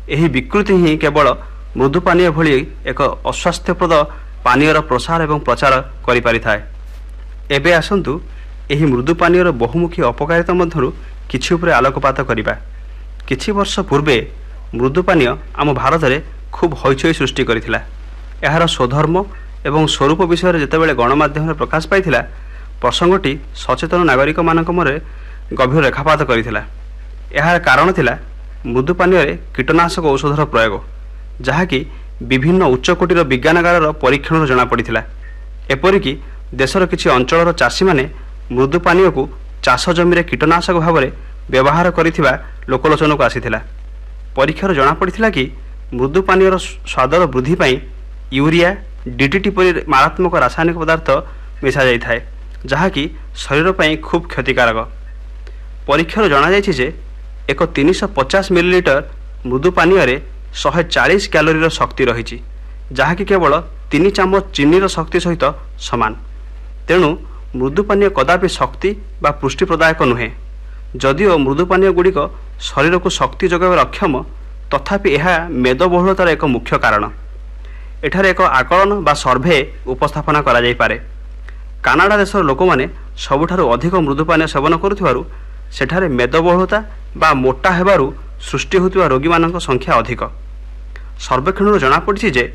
ଏହି ବିକୃତି ହିଁ କେବଳ ମୃଦୁ ପାନୀୟ ଭଳି ଏକ ଅସ୍ୱାସ୍ଥ୍ୟପ୍ରଦ ପାନୀୟର ପ୍ରସାର ଏବଂ ପ୍ରଚାର କରିପାରିଥାଏ। ଏବେ ଆସନ୍ତୁ ଏହି ମୃଦୁ ପାନୀୟର ବହୁମୁଖୀ ଅପକାରିତା ମଧ୍ୟରୁ କିଛି ଉପରେ ଆଲୋକପାତ କରିବା। କିଛି ବର୍ଷ ପୂର୍ବେ ମୃଦୁ ପାନୀୟ ଆମ ଭାରତରେ ଖୁବ୍ ହଇଚଇ ସୃଷ୍ଟି କରିଥିଲା। ଏହାର ସ୍ୱଧର୍ମ ଏବଂ ସ୍ୱରୂପ ବିଷୟରେ ଯେତେବେଳେ ଗଣମାଧ୍ୟମରେ ପ୍ରକାଶ ପାଇଥିଲା, ପ୍ରସଙ୍ଗଟି ସଚେତନ ନାଗରିକମାନଙ୍କ ମନରେ ଗଭୀର ରେଖାପାତ କରିଥିଲା। ଏହାର କାରଣ ଥିଲା ମୃଦୁ ପାନୀୟରେ କୀଟନାଶକ ଔଷଧର ପ୍ରୟୋଗ, ଯାହାକି ବିଭିନ୍ନ ଉଚ୍ଚକୋଟୀର ବିଜ୍ଞାନାଗାରର ପରୀକ୍ଷଣରୁ ଜଣାପଡ଼ିଥିଲା। ଏପରିକି ଦେଶର କିଛି ଅଞ୍ଚଳର ଚାଷୀମାନେ ମୃଦୁ ପାନୀୟକୁ ଚାଷ ଜମିରେ କୀଟନାଶକ ଭାବରେ ବ୍ୟବହାର କରିଥିବା ଲୋକଲୋଚନକୁ ଆସିଥିଲା। ପରୀକ୍ଷାରୁ ଜଣାପଡ଼ିଥିଲା କି ମୃଦୁ ପାନୀୟର ସ୍ୱାଦର ବୃଦ୍ଧି ପାଇଁ ୟୁରିଆ, ଡିଟିଟି ପରି ମାରାତ୍ମକ ରାସାୟନିକ ପଦାର୍ଥ ମିଶାଯାଇଥାଏ, ଯାହାକି ଶରୀର ପାଇଁ ଖୁବ୍ କ୍ଷତିକାରକ। ପରୀକ୍ଷାରୁ ଜଣାଯାଇଛି ଯେ ଏକ 350 ମିଲିଲିଟର ମୃଦୁ ପାନୀୟରେ 140 କ୍ୟାଲୋରିର ଶକ୍ତି ରହିଛି, ଯାହାକି କେବଳ 3 ଚାମଚ ଚିନିର ଶକ୍ତି ସହିତ ସମାନ। ତେଣୁ ମୃଦୁ ପାନୀୟ କଦାପି ଶକ୍ତି ବା ପୁଷ୍ଟି ପ୍ରଦାୟକ ନୁହେଁ। ଯଦିଓ ମୃଦୁ ପାନୀୟ ଗୁଡ଼ିକ ଶରୀରକୁ ଶକ୍ତି ଯୋଗାଇବାରେ ଅକ୍ଷମ, ତଥାପି ଏହା ମେଦବହୁଳତାର ଏକ ମୁଖ୍ୟ କାରଣ। ଏଠାରେ ଏକ ଆକଳନ ବା ସର୍ଭେ ଉପସ୍ଥାପନା କରାଯାଇପାରେ। କାନାଡ଼ା ଦେଶର ଲୋକମାନେ ସବୁଠାରୁ ଅଧିକ ମୃଦୁ ପାନୀୟ ସେବନ କରୁଥିବାରୁ ସେଠାରେ ମେଦବହୁଳତା ବା ମୋଟା ହେବାରୁ ସୃଷ୍ଟି ହେଉଥିବା ରୋଗୀମାନଙ୍କ ସଂଖ୍ୟା ଅଧିକ। ସର୍ବେକ୍ଷଣରୁ ଜଣାପଡ଼ିଛି ଯେ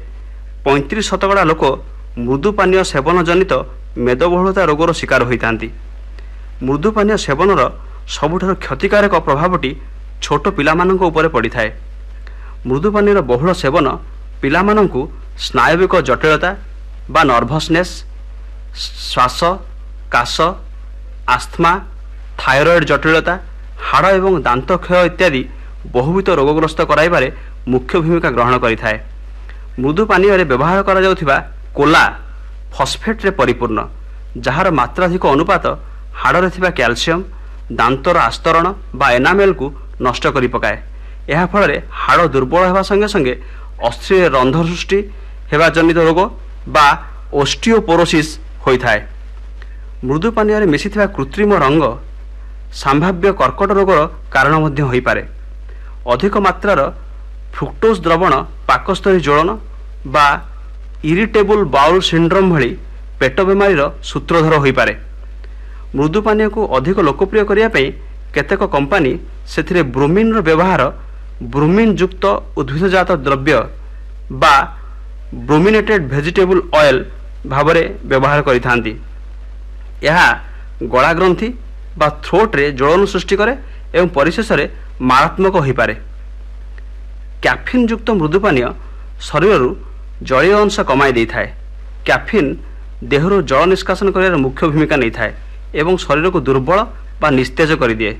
35% ଲୋକ ମୃଦୁ ପାନୀୟ ସେବନ ଜନିତ ମେଦବହୁଳତା ରୋଗର ଶିକାର ହୋଇଥାନ୍ତି। ମୃଦୁ ପାନୀୟ ସେବନର ସବୁଠାରୁ କ୍ଷତିକାରକ ପ୍ରଭାବଟି ଛୋଟ ପିଲାମାନଙ୍କ ଉପରେ ପଡ଼ିଥାଏ। ମୃଦୁ ପାନୀୟର ବହୁଳ ସେବନ ପିଲାମାନଙ୍କୁ ସ୍ନାୟବିକ ଜଟିଳତା ବା ନର୍ଭସନେସ୍, ଶ୍ୱାସ, କାଶ, ଆସ୍ଥମା, ଥାଇରଏଡ୍ ଜଟିଳତା, ହାଡ଼ ଏବଂ ଦାନ୍ତ କ୍ଷୟ ଇତ୍ୟାଦି ବହୁବିଧ ରୋଗଗ୍ରସ୍ତ କରାଇବାରେ ମୁଖ୍ୟ ଭୂମିକା ଗ୍ରହଣ କରିଥାଏ। ମୃଦୁ ପାନୀୟରେ ବ୍ୟବହାର କରାଯାଉଥିବା କୋଲା ଫସ୍ଫେଟ୍ରେ ପରିପୂର୍ଣ୍ଣ, ଯାହାର ମାତ୍ରାଧିକ ଅନୁପାତ ହାଡ଼ରେ ଥିବା କ୍ୟାଲସିୟମ, ଦାନ୍ତର ଆସ୍ତରଣ ବା ଏନାମେଲକୁ ନଷ୍ଟ କରି ପକାଏ। ଏହା ଫଳରେ ହାଡ଼ ଦୁର୍ବଳ ହେବା ସଙ୍ଗେ ସଙ୍ଗେ ଅସ୍ଥିର ରନ୍ଧ୍ର ସୃଷ୍ଟି ହେବା ଜନିତ ରୋଗ ବା ଓଷ୍ଟିଓପୋରୋସିସ୍ ହୋଇଥାଏ। ମୃଦୁ ପାନୀୟରେ ମିଶିଥିବା କୃତ୍ରିମ ରଙ୍ଗ ସମ୍ଭାବ୍ୟ କର୍କଟ ରୋଗର କାରଣ ମଧ୍ୟ ହୋଇପାରେ। ଅଧିକ ମାତ୍ରାର ଫ୍ରୁକ୍ଟୋଜ୍ ଦ୍ରବଣ ପାକସ୍ଥଳୀ ଜ୍ୱଳନ ବା ଇରିଟେବୁଲ୍ ବାଉଲ୍ ସିଣ୍ଡ୍ରୋମ୍ ଭଳି ପେଟ ବେମାରୀର ସୂତ୍ରଧର ହୋଇପାରେ। ମୃଦୁ ପାନୀୟକୁ ଅଧିକ ଲୋକପ୍ରିୟ କରିବା ପାଇଁ କେତେକ କମ୍ପାନୀ ସେଥିରେ ବ୍ରୋମିନ୍ର ବ୍ୟବହାର ବ୍ରୋମିନ୍ ଯୁକ୍ତ ଉଦ୍ଭିଦଜାତ ଦ୍ରବ୍ୟ ବା ବ୍ରୋମିନେଟେଡ୍ ଭେଜିଟେବୁଲ୍ ଅଏଲ୍ ଭାବରେ ବ୍ୟବହାର କରିଥାନ୍ତି। ଏହା ଗଳାଗ୍ରନ୍ଥି ବା ଥ୍ରୋଟ୍ରେ ଜ୍ୱଳନ ସୃଷ୍ଟି କରେ ଏବଂ ପରିଶେଷରେ ମାରାତ୍ମକ ହୋଇପାରେ। କ୍ୟାଫିନ୍ ଯୁକ୍ତ ମୃଦୁ ପାନୀୟ ଶରୀରରୁ ଜଳୀୟ ଅଂଶ କମାଇ ଦେଇଥାଏ। କ୍ୟାଫିନ୍ ଦେହରୁ ଜଳ ନିଷ୍କାସନ କରିବାର ମୁଖ୍ୟ ଭୂମିକା ନେଇଥାଏ ଏବଂ ଶରୀରକୁ ଦୁର୍ବଳ ବା ନିସ୍ତେଜ କରିଦିଏ।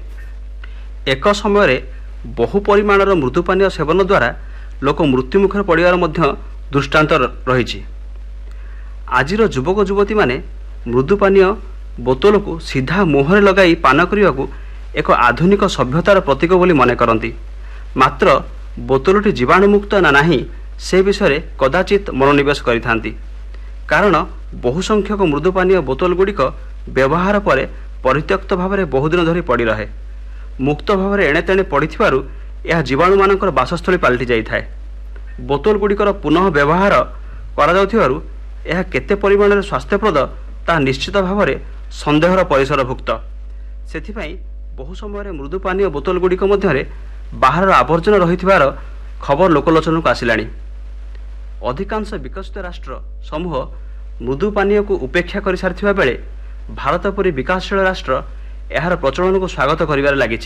ଏକ ସମୟରେ ବହୁ ପରିମାଣର ମୃଦୁ ପାନୀୟ ସେବନ ଦ୍ୱାରା ଲୋକ ମୃତ୍ୟୁମୁଖରେ ପଡ଼ିବାର ମଧ୍ୟ ଦୃଷ୍ଟାନ୍ତ ରହିଛି। ଆଜିର ଯୁବକ ଯୁବତୀମାନେ ମୃଦୁ ପାନୀୟ ବୋତଲକୁ ସିଧା ମୁହଁରେ ଲଗାଇ ପାନ କରିବାକୁ ଏକ ଆଧୁନିକ ସଭ୍ୟତାର ପ୍ରତୀକ ବୋଲି ମନେ କରନ୍ତି। ମାତ୍ର ବୋତଲଟି ଜୀବାଣୁମୁକ୍ତ ନା ନାହିଁ ସେ ବିଷୟରେ କଦାଚିତ୍ ମନୋନିବେଶ କରିଥାନ୍ତି। କାରଣ ବହୁ ସଂଖ୍ୟକ ମୃଦୁ ପାନୀୟ ବୋତଲ ଗୁଡ଼ିକ ବ୍ୟବହାର ପରେ ପରିତ୍ୟକ୍ତ ଭାବରେ ବହୁଦିନ ଧରି ପଡ଼ି ରହେ। ମୁକ୍ତ ଭାବରେ ଏଣେତେଣେ ପଡ଼ିଥିବାରୁ ଏହା ଜୀବାଣୁମାନଙ୍କର ବାସସ୍ଥଳୀ ପାଲଟି ଯାଇଥାଏ। ବୋତଲ ଗୁଡ଼ିକର ପୁନଃ ବ୍ୟବହାର କରାଯାଉଥିବାରୁ ଏହା କେତେ ପରିମାଣରେ ସ୍ୱାସ୍ଥ୍ୟପ୍ରଦ ତାହା ନିଶ୍ଚିତ ଭାବରେ ସନ୍ଦେହର ପରିସରଭୁକ୍ତ। ସେଥିପାଇଁ ବହୁ ସମୟରେ ମୃଦୁ ପାନୀୟ ବୋତଲ ଗୁଡ଼ିକ ମଧ୍ୟରେ ବାହାରର ଆବର୍ଜନା ରହିଥିବାର ଖବର ଲୋକଲୋଚନକୁ ଆସିଲାଣି। ଅଧିକାଂଶ ବିକଶିତ ରାଷ୍ଟ୍ର ସମୂହ ମୃଦୁ ପାନୀୟକୁ ଉପେକ୍ଷା କରିସାରିଥିବା ବେଳେ ଭାରତ ପରି ବିକାଶଶୀଳ ରାଷ୍ଟ୍ର ଏହାର ପ୍ରଚଳନକୁ ସ୍ୱାଗତ କରିବାରେ ଲାଗିଛି।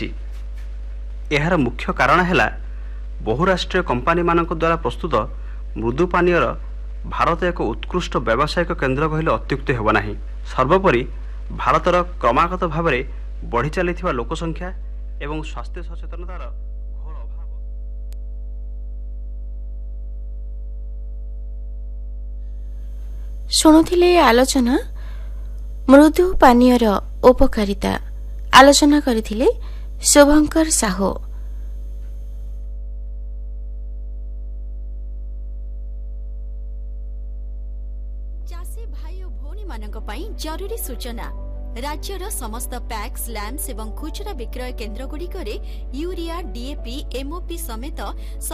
ଏହାର ମୁଖ୍ୟ କାରଣ ହେଲା ବହୁରାଷ୍ଟ୍ରୀୟ କମ୍ପାନୀମାନଙ୍କ ଦ୍ୱାରା ପ୍ରସ୍ତୁତ ମୃଦୁ ପାନୀୟର ଭାରତ ଏକ ଉତ୍କୃଷ୍ଟ ବ୍ୟବସାୟିକ କେନ୍ଦ୍ର କହିଲେ ଅତ୍ୟୁକ୍ତି ହେବ ନାହିଁ। ସର୍ବୋପରି ଭାରତର କ୍ରମାଗତ ଭାବରେ ବଢ଼ି ଚାଲିଥିବା ଲୋକସଂଖ୍ୟା ଏବଂ ସ୍ୱାସ୍ଥ୍ୟ ସଚେତନତାର ଘୋର ଅଭାବ। ଶୁଣୁଥିଲେ ଆଲୋଚନା ମୃଦୁ ପାନୀୟର ଉପକାରିତା। ଆଲୋଚନା କରିଥିଲେ ଶୁଭଙ୍କର ସାହୁ। ଚାଷୀ ଭାଇ ଓ ଭଉଣୀମାନଙ୍କ ପାଇଁ ଜରୁରୀ ସୂଚନା। ରାଜ୍ୟର ସମସ୍ତ ପ୍ୟାକ୍ସ, ଲ୍ୟାମ୍ପସ୍ ଏବଂ ଖୁଚୁରା ବିକ୍ରୟ କେନ୍ଦ୍ରଗୁଡ଼ିକରେ ୟୁରିଆ, ଡିଏପି, ଏମ୍ଓପି ସମେତ